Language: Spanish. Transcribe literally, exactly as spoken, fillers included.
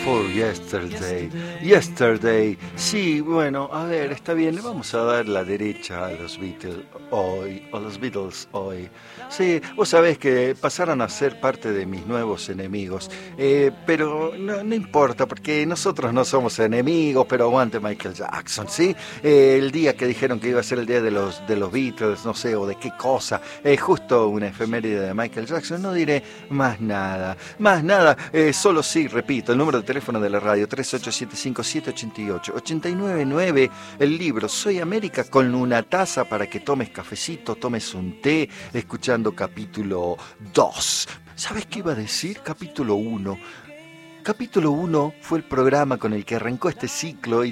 for yesterday. Yesterday. Sí, bueno, a ver, está bien, le vamos a dar la derecha a los Beatles hoy, a los Beatles hoy. Sí, vos sabés que pasaron a ser parte de mis nuevos enemigos, eh, pero no, no importa, porque nosotros no somos enemigos, pero aguante Michael Jackson, ¿sí? Eh, el día que dijeron que iba a ser el día de los, de los Beatles, no sé, o de qué cosa, es eh, justo una efeméride de Michael Jackson, no diré más nada, más nada, eh, solo sí, repito, el número de teléfono de la radio, tres ocho siete cinco siete ocho ocho ocho nueve nueve, el libro Soy América con una taza para que tomes cafecito, tomes un té, escuchando capítulo dos. ¿Sabes qué iba a decir? Capítulo uno. Capítulo uno fue el programa con el que arrancó este ciclo y